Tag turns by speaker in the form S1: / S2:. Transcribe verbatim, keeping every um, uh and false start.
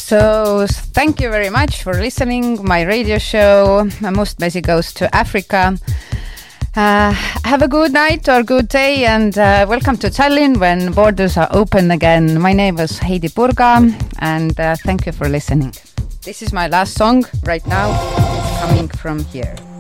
S1: So thank you very much for listening. My radio show, Mustmesi Goes to Africa. Uh, have a good night or good day, and uh, welcome to Tallinn when borders are open again. My name is Heidi Purga, and uh, thank you for listening. This is my last song right now. It's coming from here.